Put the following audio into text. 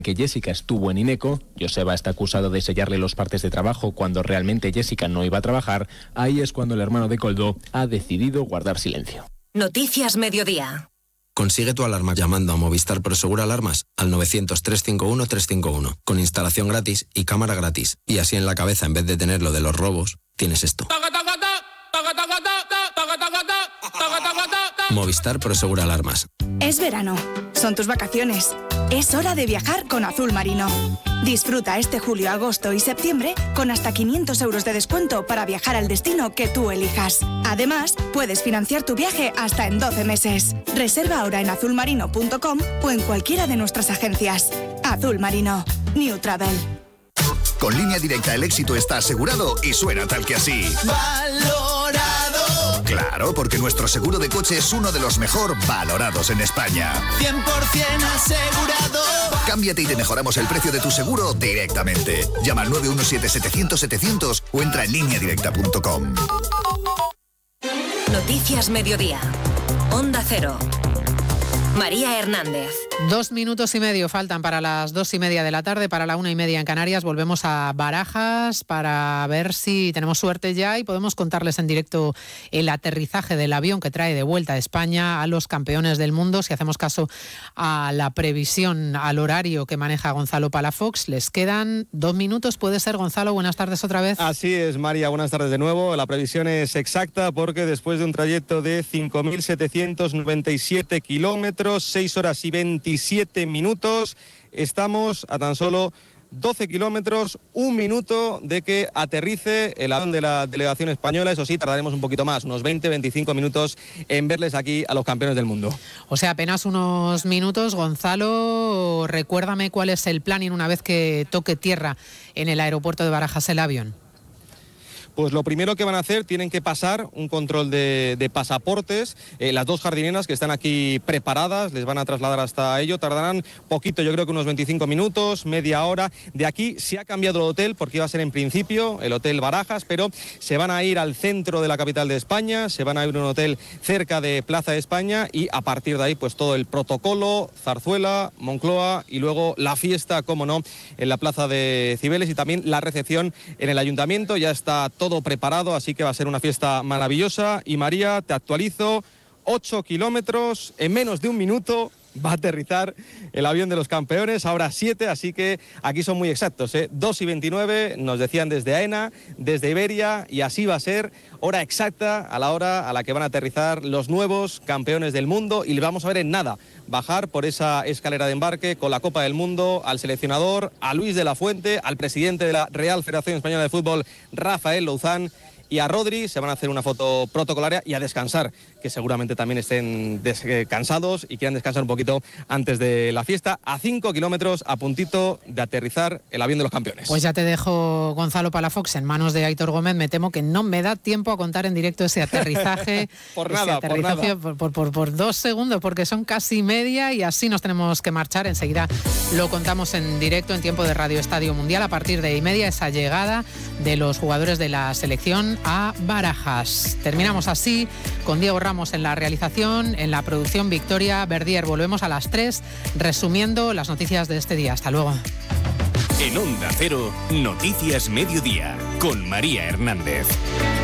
que Jessica estuvo en Ineco, Joseba está acusado de sellarle los partes de trabajo cuando realmente Jessica no iba a trabajar, ahí es cuando el hermano de Koldo ha decidido guardar silencio. Noticias Mediodía. Consigue tu alarma llamando a Movistar Prosegur Alarmas al 900-351-351, con instalación gratis y cámara gratis. Y así en la cabeza, en vez de tener lo de los robos, tienes esto. Movistar Prosegur Alarmas. Es verano, son tus vacaciones. Es hora de viajar con Azul Marino. Disfruta este julio, agosto y septiembre con hasta 500 euros de descuento para viajar al destino que tú elijas. Además, puedes financiar tu viaje hasta en 12 meses. Reserva ahora en azulmarino.com o en cualquiera de nuestras agencias. Azul Marino. New Travel. Con Línea Directa el éxito está asegurado y suena tal que así. ¡Valorado! Claro, porque nuestro seguro de coche es uno de los mejor valorados en España. 100% asegurado. Cámbiate y te mejoramos el precio de tu seguro directamente. Llama al 917-700-700 o entra en lineadirecta.com. Noticias Mediodía. Onda Cero. María Hernández. 2 minutos y medio faltan para las 2:30 de la tarde, para la 1:30 en Canarias. Volvemos a Barajas para ver si tenemos suerte ya y podemos contarles en directo el aterrizaje del avión que trae de vuelta a España a los campeones del mundo. Si hacemos caso a la previsión, al horario que maneja Gonzalo Palafox, les quedan 2 minutos. ¿Puede ser, Gonzalo? Buenas tardes otra vez. Así es, María. Buenas tardes de nuevo. La previsión es exacta porque después de un trayecto de 5.797 kilómetros, 6 horas y 27 minutos, estamos a tan solo 12 kilómetros, 1 minuto de que aterrice el avión de la delegación española. Eso sí, tardaremos un poquito más, unos 20-25 minutos en verles aquí a los campeones del mundo. O sea, apenas unos minutos. Gonzalo, recuérdame cuál es el planning una vez que toque tierra en el aeropuerto de Barajas el avión. Pues lo primero que van a hacer, tienen que pasar un control de pasaportes. Las 2 jardineras que están aquí preparadas les van a trasladar hasta ello. Tardarán poquito, yo creo que unos 25 minutos, media hora. De aquí se ha cambiado el hotel porque iba a ser en principio el Hotel Barajas, pero se van a ir al centro de la capital de España, se van a ir a un hotel cerca de Plaza de España y a partir de ahí pues todo el protocolo, Zarzuela, Moncloa y luego la fiesta, como no, en la Plaza de Cibeles y también la recepción en el Ayuntamiento. Ya está todo preparado, así que va a ser una fiesta maravillosa. Y María, te actualizo, 8 kilómetros, en menos de 1 minuto va a aterrizar el avión de los campeones, ahora 7, así que aquí son muy exactos, 2:29, nos decían desde AENA, desde Iberia, y así va a ser, hora exacta a la hora a la que van a aterrizar los nuevos campeones del mundo, y le vamos a ver en nada bajar por esa escalera de embarque con la Copa del Mundo al seleccionador, a Luis de la Fuente, al presidente de la Real Federación Española de Fútbol, Rafael Louzán, y a Rodri. Se van a hacer una foto protocolaria y a descansar, que seguramente también estén cansados y quieran descansar un poquito antes de la fiesta. A 5 kilómetros, a puntito de aterrizar el avión de los campeones. Pues ya te dejo, Gonzalo Palafox, en manos de Aitor Gómez. Me temo que no me da tiempo a contar en directo ese aterrizaje. por nada. Por 2 segundos, porque son casi media y así nos tenemos que marchar. Enseguida lo contamos en directo en tiempo de Radio Estadio Mundial. A partir de 1:30, esa llegada de los jugadores de la selección a Barajas. Terminamos así con Diego Ramos en la realización, en la producción Victoria Verdier. Volvemos a las 3 resumiendo las noticias de este día. Hasta luego. En Onda Cero, Noticias Mediodía, con María Hernández.